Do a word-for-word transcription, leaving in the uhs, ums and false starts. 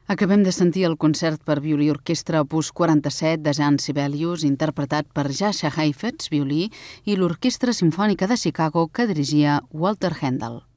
Acabem de sentir el concert per violí i orquestra opus quaranta-set de Jean Sibelius, interpretat per Jascha Heifetz, violí, i l'Orquestra Simfònica de Chicago, que dirigia Walter Handel.